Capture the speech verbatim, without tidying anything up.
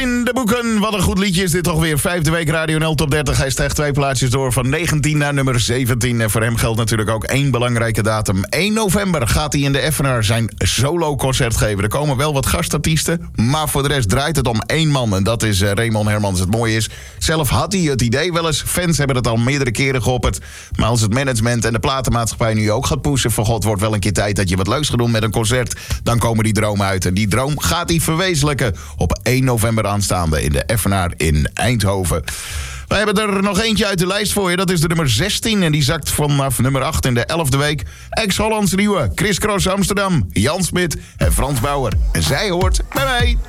In de boeken, wat een goed liedje is dit toch weer. Vijfde week Radio N L Top dertig. Hij stijgt twee plaatsjes door van negentien naar nummer zeventien. En voor hem geldt natuurlijk ook één belangrijke datum. één november gaat hij in de Effenaar zijn solo-concert geven. Er komen wel wat gastartiesten, maar voor de rest draait het om één man. En dat is uh, Raymond Hermans. Het mooie is, zelf had hij het idee wel eens. Fans hebben het al meerdere keren geopperd. Maar als het management en de platenmaatschappij nu ook gaat pushen... van god, wordt wel een keer tijd dat je wat leuks gaat doen met een concert... dan komen die dromen uit. En die droom gaat hij verwezenlijken op één november aanstaande in de Effenaar in Eindhoven. We hebben er nog eentje uit de lijst voor je. Dat is de nummer zestien en die zakt vanaf nummer acht in de elfde week. Ex-Hollands nieuwe, Chris Cross Amsterdam, Jan Smit en Frans Bauer. En zij hoort bij mij.